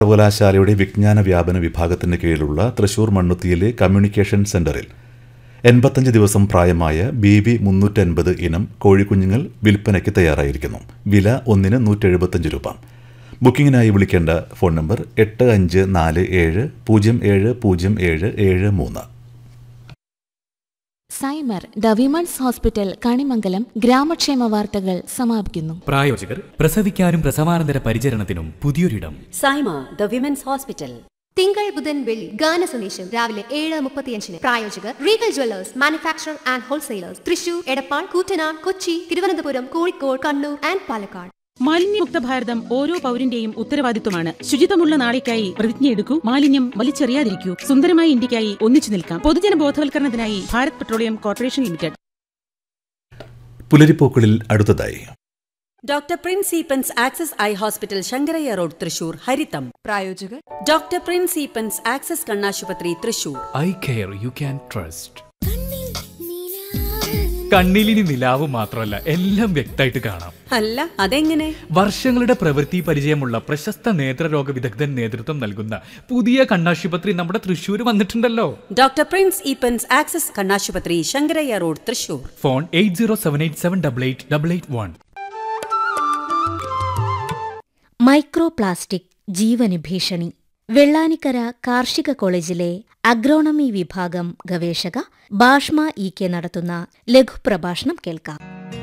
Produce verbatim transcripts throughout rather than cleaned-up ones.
സർവകലാശാലയുടെ വിജ്ഞാന വ്യാപന വിഭാഗത്തിന് കീഴിലുള്ള തൃശൂർ മണ്ണുത്തിയിലെ കമ്മ്യൂണിക്കേഷൻ സെന്ററിൽ എൺപത്തഞ്ച് ദിവസം പ്രായമായ ബി ബി മുന്നൂറ്റൻപത് ഇനം കോഴിക്കുഞ്ഞുങ്ങൾ വിൽപ്പനയ്ക്ക് തയ്യാറായിരിക്കുന്നു. വില ഒന്നിന് നൂറ്റെഴുപത്തഞ്ച് രൂപ. ബുക്കിങ്ങിനായി വിളിക്കേണ്ട ഫോൺ നമ്പർ എട്ട് അഞ്ച് നാല് ഏഴ് പൂജ്യം ഏഴ് പൂജ്യം ഏഴ് ഏഴ് മൂന്ന്. സൈമർ ദ വിമൺസ് ഹോസ്പിറ്റൽ കണിമംഗലം ഗ്രാമക്ഷേമ വാർത്തകൾ സമാപിക്കുന്നു. പ്രായോജകർ പ്രസവിക്കാനും പ്രസവാനന്തര പരിചരണത്തിനും പുതിയൊരിടം. സൈമർ ദ വിമൺസ് ഹോസ്പിറ്റൽ. തിങ്കൾ ബുധൻ വെള്ളി ഗാന സന്ദേശം രാവിലെ ഏഴ് മുപ്പത്തിയഞ്ചിന്. പ്രായോജകർ Regal Jewellers manufacture and wholesalers Thrissur, Edappal, Koottanad, Kochi, Thiruvananthapuram, Kozhikode, Kannur and Palakkad. മാലിന്യമുക്ത ഭാരതം ഓരോ പൗരന്റെയും ഉത്തരവാദിത്വമാണ്. ശുചിത്വമുള്ള നാളേക്കായി പ്രതിജ്ഞയെടുക്കൂ. മാലിന്യം വലിച്ചെറിയാതിരിക്കൂ. സുന്ദരമായ ഇന്ത്യക്കായി ഒന്നിച്ചു നിൽക്കാം. പൊതുജന ബോധവൽക്കരണത്തിനായി ഭാരത് പെട്രോളിയം കോർപ്പറേഷൻ ലിമിറ്റഡ്. പുലരിപ്പൂക്കളിൽ അടുത്തതായി doctor Prince Eappen's access eye hospital Sankaraiah road Thrissur ഹരിതം. പ്രായോജകർ ഡോക്ടർ പ്രിൻസ് ഈപ്പൻസ് ആക്സസ് കണ്ണാശുപത്രി Thrissur. Eye care you can trust. കണ്ണിലിനി നിലാവ് മാത്രമല്ല, എല്ലാം വ്യക്തമായിട്ട് കാണാം. അല്ല, അതെങ്ങനെ? വർഷങ്ങളുടെ പ്രവൃത്തി പരിചയമുള്ള പ്രശസ്ത നേത്രരോഗ വിദഗ്ധൻ നേതൃത്വം നൽകുന്ന പുതിയ കണ്ണാശുപത്രി നമ്മുടെ തൃശ്ശൂർ വന്നിട്ടുണ്ടല്ലോ. ഡോക്ടർ പ്രിൻസ് ഈപ്പൻസ് ആക്സസ് കണ്ണാശുപത്രി Sankaraiah road Thrissur. Phone eight zero seven eight seven double eight double eight one. Micro plastic ജീവന് ഭീഷണി. വെള്ളാനിക്കര കാർഷിക കോളേജിലെ അഗ്രോണമി വിഭാഗം ഗവേഷക ഭാഷ്മ ഇ കെ നടത്തുന്ന ലഘുപ്രഭാഷണം കേൾക്കാം.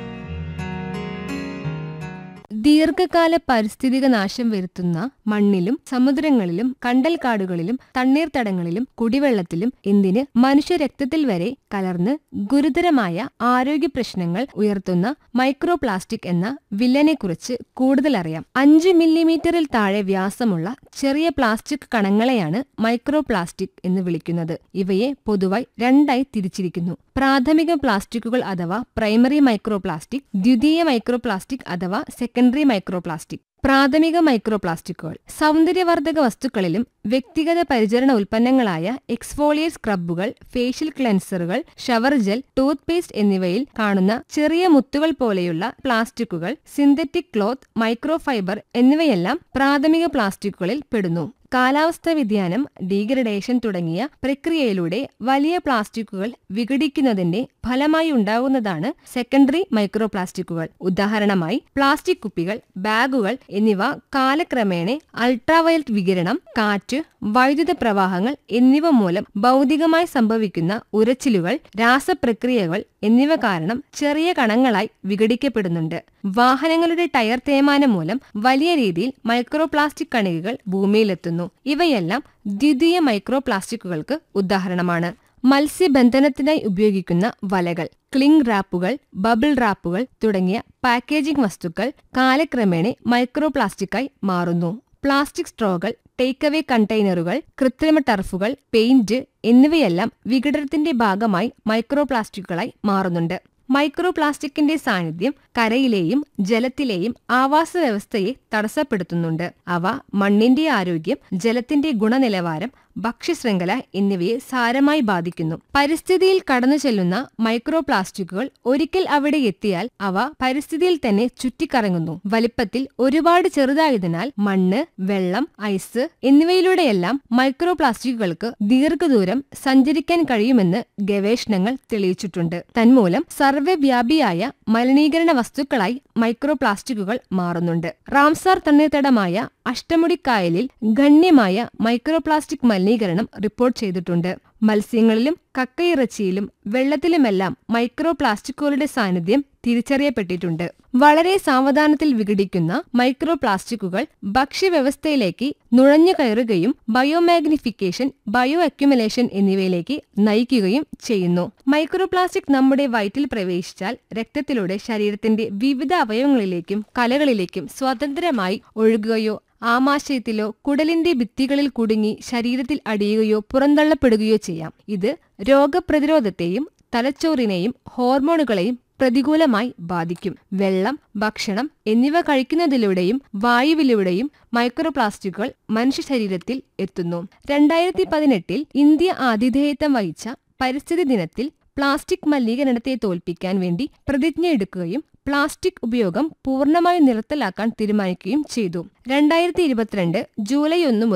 ദീർഘകാല പാരിസ്ഥിതിക നാശം വരുത്തുന്ന മണ്ണിലും സമുദ്രങ്ങളിലും കണ്ടൽക്കാടുകളിലും തണ്ണീർത്തടങ്ങളിലും കുടിവെള്ളത്തിലും എന്തിന് മനുഷ്യരക്തത്തിൽ വരെ കലർന്ന് ഗുരുതരമായ ആരോഗ്യ പ്രശ്നങ്ങൾ ഉയർത്തുന്ന മൈക്രോ പ്ലാസ്റ്റിക് എന്ന വില്ലനെക്കുറിച്ച് കൂടുതൽ അറിയാം. അഞ്ച് മില്ലിമീറ്ററിൽ താഴെ വ്യാസമുള്ള ചെറിയ പ്ലാസ്റ്റിക് കണങ്ങളെയാണ് മൈക്രോ പ്ലാസ്റ്റിക് എന്ന് വിളിക്കുന്നത്. ഇവയെ പൊതുവായി രണ്ടായി തിരിച്ചിരിക്കുന്നു: പ്രാഥമിക പ്ലാസ്റ്റിക്കുകൾ അഥവാ പ്രൈമറി മൈക്രോപ്ലാസ്റ്റിക്, ദ്വിതീയ മൈക്രോപ്ലാസ്റ്റിക് അഥവാ സെക്കൻഡറി മൈക്രോപ്ലാസ്റ്റിക്. പ്രാഥമിക മൈക്രോപ്ലാസ്റ്റിക്കുകൾ സൗന്ദര്യവർദ്ധക വസ്തുക്കളിലും വ്യക്തിഗത പരിചരണ ഉൽപ്പന്നങ്ങളായ exfoliate സ്ക്രബുകൾ, facial ക്ലെൻസറുകൾ, shower gel, tooth paste എന്നിവയിൽ കാണുന്ന ചെറിയ മുത്തുകൾ പോലെയുള്ള പ്ലാസ്റ്റിക്കുകൾ, സിന്തറ്റിക് ക്ലോത്ത്, മൈക്രോഫൈബർ എന്നിവയെല്ലാം പ്രാഥമിക പ്ലാസ്റ്റിക്കുകളിൽ പെടുന്നു. കാലാവസ്ഥാ വ്യതിയാനം, ഡീഗ്രഡേഷൻ തുടങ്ങിയ പ്രക്രിയയിലൂടെ വലിയ പ്ലാസ്റ്റിക്കുകൾ വിഘടിക്കുന്നതിന്റെ ഫലമായി ഉണ്ടാകുന്നതാണ് സെക്കൻഡറി മൈക്രോപ്ലാസ്റ്റിക്കുകൾ. ഉദാഹരണമായി പ്ലാസ്റ്റിക് കുപ്പികൾ, ബാഗുകൾ എന്നിവ കാലക്രമേണ അൾട്രാവയലറ്റ് വികിരണം, കാറ്റ്, വൈദ്യുത പ്രവാഹങ്ങൾ എന്നിവ മൂലം ഭൗതികമായി സംഭവിക്കുന്ന ഉരച്ചിലുകൾ, രാസപ്രക്രിയകൾ എന്നിവ കാരണം ചെറിയ കണങ്ങളായി വിഘടിക്കപ്പെടുന്നുണ്ട്. വാഹനങ്ങളുടെ ടയർ തേയ്മാനം മൂലം വലിയ രീതിയിൽ മൈക്രോപ്ലാസ്റ്റിക് കണികകൾ ഭൂമിയിലെത്തുന്നു. ഇവയെല്ലാം ദ്വിതീയ മൈക്രോപ്ലാസ്റ്റിക്കുകൾക്ക് ഉദാഹരണമാണ്. മത്സ്യബന്ധനത്തിനായി ഉപയോഗിക്കുന്ന വലകൾ, ക്ലിംഗ് റാപ്പുകൾ, ബബിൾ റാപ്പുകൾ തുടങ്ങിയ പാക്കേജിംഗ് വസ്തുക്കൾ കാലക്രമേണ മൈക്രോപ്ലാസ്റ്റിക്കായി മാറുന്നു. പ്ലാസ്റ്റിക് സ്ട്രോകൾ, ടേക്ക് അവേ കണ്ടെയ്നറുകൾ, കൃത്രിമ ടർഫുകൾ, പെയിന്റ് എന്നിവയെല്ലാം വിഘടനത്തിന്റെ ഭാഗമായി മൈക്രോപ്ലാസ്റ്റിക്കുകളായി മാറുന്നുണ്ട്. മൈക്രോപ്ലാസ്റ്റിക്കിന്റെ സാന്നിധ്യം കരയിലെയും ജലത്തിലെയും ആവാസ വ്യവസ്ഥയെ തടസ്സപ്പെടുത്തുന്നുണ്ട്. അവ മണ്ണിന്റെ ആരോഗ്യം, ജലത്തിന്റെ ഗുണനിലവാരം, ഭക്ഷ്യശൃംഖല എന്നിവയെ സാരമായി ബാധിക്കുന്നു. പരിസ്ഥിതിയിൽ കടന്നു ചെല്ലുന്ന മൈക്രോപ്ലാസ്റ്റിക്കുകൾ ഒരിക്കൽ അവിടെ എത്തിയാൽ അവ പരിസ്ഥിതിയിൽ തന്നെ ചുറ്റിക്കറങ്ങുന്നു. വലിപ്പത്തിൽ ഒരുപാട് ചെറുതായതിനാൽ മണ്ണ്, വെള്ളം, ഐസ് എന്നിവയിലൂടെയെല്ലാം മൈക്രോപ്ലാസ്റ്റിക്കുകൾക്ക് ദീർഘദൂരം സഞ്ചരിക്കാൻ കഴിയുമെന്ന് ഗവേഷണങ്ങൾ തെളിയിച്ചിട്ടുണ്ട്. തന്മൂലം സർവ്വവ്യാപിയായ മലിനീകരണ വസ്തുക്കളായി മൈക്രോപ്ലാസ്റ്റിക്കുകൾ മാറുന്നുണ്ട്. റാംസാർ തണ്ണീർത്തടമായ അഷ്ടമുടിക്കായലിൽ ഗണ്യമായ മൈക്രോപ്ലാസ്റ്റിക് മലിനീകരണം റിപ്പോർട്ട് ചെയ്തിട്ടുണ്ട്. മത്സ്യങ്ങളിലും കക്കയിറച്ചിയിലും വെള്ളത്തിലുമെല്ലാം മൈക്രോപ്ലാസ്റ്റിക്കുകളുടെ സാന്നിധ്യം തിരിച്ചറിയപ്പെട്ടിട്ടുണ്ട്. വളരെ സാവധാനത്തിൽ വിഘടിക്കുന്ന മൈക്രോപ്ലാസ്റ്റിക്കുകൾ ഭക്ഷ്യവ്യവസ്ഥയിലേക്ക് നുഴഞ്ഞു കയറുകയും ബയോമാഗ്നിഫിക്കേഷൻ, ബയോ അക്യുമുലേഷൻ എന്നിവയിലേക്ക് നയിക്കുകയും ചെയ്യുന്നു. മൈക്രോപ്ലാസ്റ്റിക് നമ്മുടെ വയറ്റിൽ പ്രവേശിച്ചാൽ രക്തത്തിലൂടെ ശരീരത്തിന്റെ വിവിധ അവയവങ്ങളിലേക്കും കലകളിലേക്കും സ്വതന്ത്രമായി ഒഴുകുകയോ ആമാശയത്തിലോ കുടലിന്റെ ഭിത്തികളിൽ കുടുങ്ങി ശരീരത്തിൽ അടിയുകയോ പുറന്തള്ളപ്പെടുകയോ ചെയ്യാം. ഇത് രോഗപ്രതിരോധത്തെയും തലച്ചോറിനെയും ഹോർമോണുകളെയും പ്രതികൂലമായി ബാധിക്കും. വെള്ളം, ഭക്ഷണം എന്നിവ കഴിക്കുന്നതിലൂടെയും വായുവിലൂടെയും മൈക്രോപ്ലാസ്റ്റിക്കുകൾ മനുഷ്യ ശരീരത്തിൽ എത്തുന്നു. രണ്ടായിരത്തി പതിനെട്ടിൽ ഇന്ത്യ ആതിഥേയത്വം വഹിച്ച പരിസ്ഥിതി ദിനത്തിൽ പ്ലാസ്റ്റിക് മലിനീകരണത്തെ തോൽപ്പിക്കാൻ വേണ്ടി പ്രതിജ്ഞയെടുക്കുകയും പ്ലാസ്റ്റിക് ഉപയോഗം പൂർണ്ണമായും നിർത്തലാക്കാൻ തീരുമാനിക്കുകയും ചെയ്തു. രണ്ടായിരത്തി ഇരുപത്തിരണ്ട് ജൂലൈ ഒന്ന്